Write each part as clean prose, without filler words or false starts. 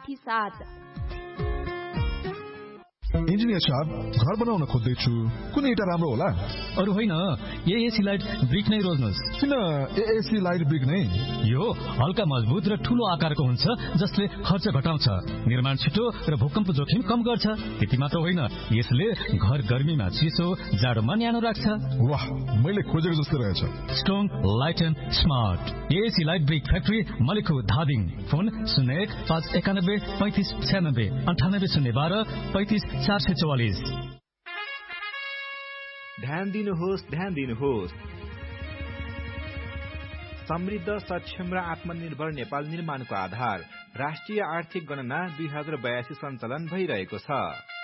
साठी 7। इन्जिनियर साहब, घर बनाउन खोज्दैछु, कुन इटा राम्रो होला? अरु होइन, एएसी लाइट ब्रिक नै रोज्नुहोस्। किन एएसी लाइट ब्रिक नै? यो हल्का मजबुत र ठूलो आकारको हुन्छ, जसले खर्च घटाउँछ, निर्माण छिटो र भूकम्प जोखिम कम गर्छ। त्यति मात्र होइन, यसले घर गर्मीमा चिसो, जाडोमा न्यानो राख्छ। वाह, मैले खोजेको जस्तो रहेछ। Strong, light and smart. AAC light brick factory, Malekhu, Dhading. Phone 01-591-3596, 9802-35 444। ध्यान दिनुहोस्। समृद्ध, सक्षम र आत्मनिर्भर नेपाल निर्माणको आधार राष्ट्रिय आर्थिक गणना 2082 सञ्चालन भइरहेको छ।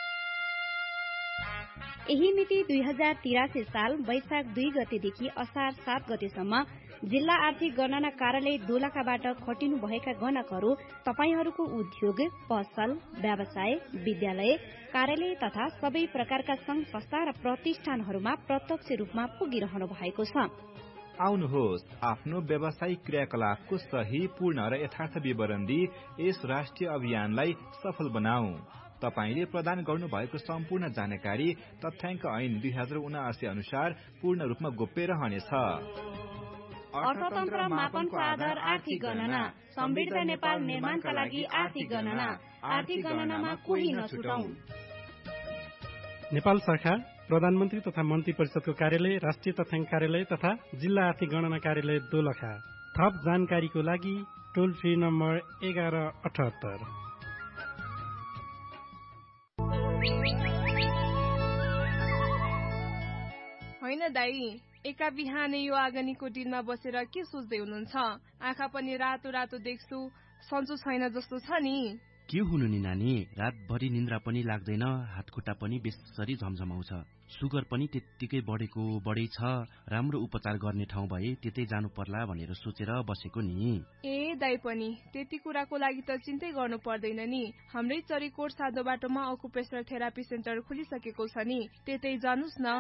यही मिति 2083 साल वैशाख 2 गतेदेखि असार 7 गतेसम्म जिल्ला आर्थिक गणना कार्यालय दोलखाबाट खटिनु भएका गणकहरू तपाईहरूको उद्योग, पसल, व्यवसाय, विद्यालय, कार्यालय तथा सबै प्रकारका संघ संस्था र प्रतिष्ठानहरूमा प्रत्यक्ष रूपमा पुगिरहनु भएको छ। आउनुहोस्, आफ्नो व्यावसायिक क्रियाकलापको सही, पूर्ण र यथार्थ विवरण दिई यस राष्ट्रिय अभियानलाई सफल बनाऊ। तपाईले प्रदान गर्नुभएको सम्पूर्ण जानकारी तथ्याङ्क ऐन 2079 अनुसार पूर्ण रूपमा गोप्य रहनेछ। अर्थतन्त्र मापनको आधार आर्थिक गणना, समृद्ध नेपाल निर्माणका लागि आर्थिक गणना, आर्थिक गणनामा कोही नछुटौं। नेपाल सरकार, प्रधानमन्त्री तथा मन्त्री परिषदको कार्यालय, राष्ट्रिय तथ्याङ्क कार्यालय तथा जिल्ला आर्थिक गणना कार्यालय दोलखा। थप जानकारीको लागि टोल फ्री नम्बर 1178। होइन दाई, एका बिहानै यो आगनीको डिलमा बसेर के सोच्दै हुनुहुन्छ? आँखा पनि रातो रातो देख्छु, सन्चो छैन जस्तो छ नि। के हुनु नि नानी, रातभरि निन्द्रा पनि लाग्दैन, हातखुट्टा पनि बेसरी झमझमाउँछ, सुगर पनि त्यत्तिकै बढै छ। राम्रो उपचार गर्ने ठाउँ भए त्यतै जानु पर्ला भनेर सोचेर बसेको नि। ए दाई पनि त्यति कुराको लागि त चिन्तै गर्नु पर्दैन नि। हाम्रै चरीकोट सादो बाटोमा अकुप्रेसर थेरापी सेन्टर खुलिसकेको छ नि, त्यतै जानुस् न।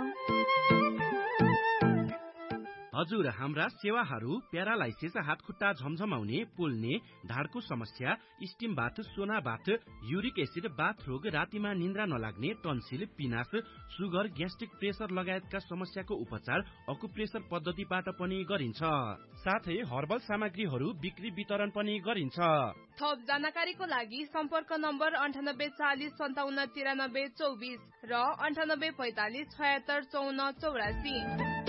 हजुर, हाम्रा सेवाहरू प्यारालाइसिस, हातखुट्टा झमझमाउने, पोल्ने, ढाडको समस्या, स्टिम बाथ, सोना बाथ, युरिक एसिड, बाथ रोग, रातिमा निन्द्रा नलाग्ने, टन्सिल, पिनास, सुगर, ग्यास्ट्रिक, प्रेसर लगायतका समस्याको उपचार अकुप्रेसर पद्धतिबाट पनि गरिन्छ। साथै हर्बल सामग्रीहरू बिक्री वितरण पनि गरिन्छ। थप जानकारीको लागि सम्पर्क नम्बर 9840 57 93 24 र 9845 76 54 84।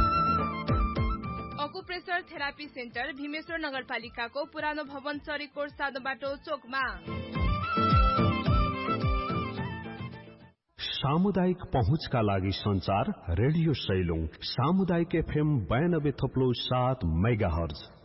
अकुप्रेसर थेरापी सेन्टर भीमेश्वर नगरपालिकाको पुरानो भवन चरीकोट सादो बाटो चोकमा। सामुदायिक पहुँचका लागि संचार रेडियो सैलुङ, सामुदायिक FM 92.7 मेगाहर्ज।